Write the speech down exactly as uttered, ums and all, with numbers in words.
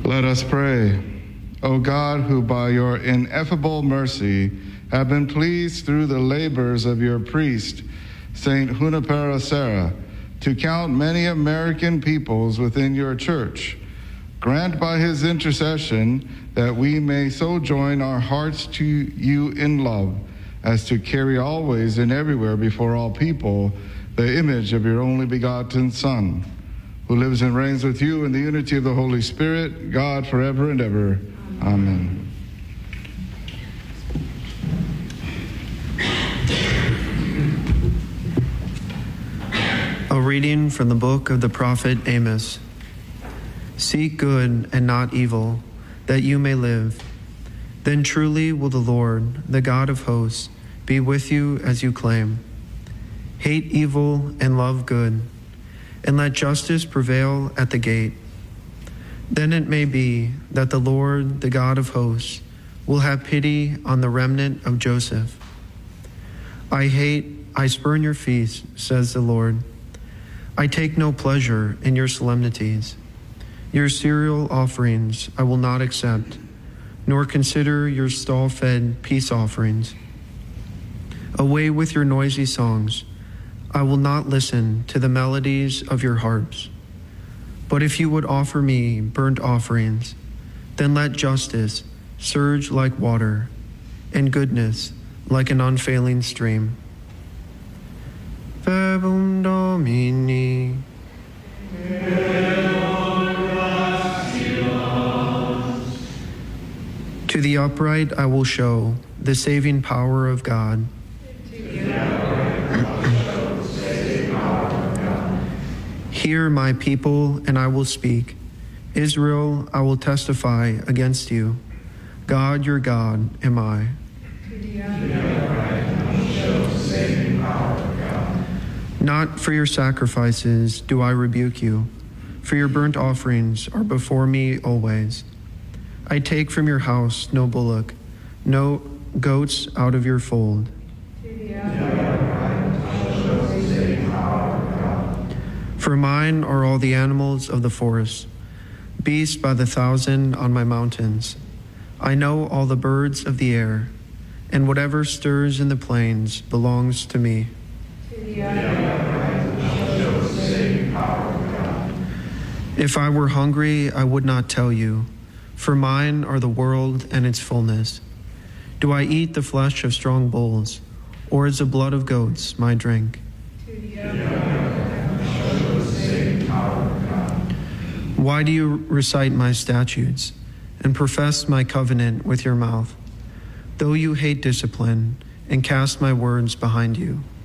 Let us pray. O God, who by your ineffable mercy have been pleased through the labors of your priest, Saint Junipero Serra, to count many American peoples within your church, grant by his intercession that we may so join our hearts to you in love as to carry always and everywhere before all people the image of your only begotten Son, who lives and reigns with you in the unity of the Holy Spirit, God forever and ever. Amen. A reading from the book of the prophet Amos. Seek good and not evil, that you may live. Then truly will the Lord, the God of hosts, be with you as you claim. Hate evil and love good, and let justice prevail at the gate. Then it may be that the Lord, the God of hosts, will have pity on the remnant of Joseph. I hate, I spurn your feasts, says the Lord. I take no pleasure in your solemnities. Your cereal offerings I will not accept, nor consider your stall-fed peace offerings. Away with your noisy songs. I will not listen to the melodies of your harps. But if you would offer me burnt offerings, then let justice surge like water, and goodness like an unfailing stream. Verbum Domini. To the upright I will show the saving power of God. Hear, my people, and I will speak. Israel, I will testify against you. God, your God, am I. Not for your sacrifices do I rebuke you, for your burnt offerings are before me always. I take from your house no bullock, no goats out of your fold. For mine are all the animals of the forest, beasts by the thousand on my mountains. I know all the birds of the air, and whatever stirs in the plains belongs to me. If I were hungry, I would not tell you, for mine are the world and its fullness. Do I eat the flesh of strong bulls, or is the blood of goats my drink? Why do you recite my statutes and profess my covenant with your mouth, though you hate discipline and cast my words behind you?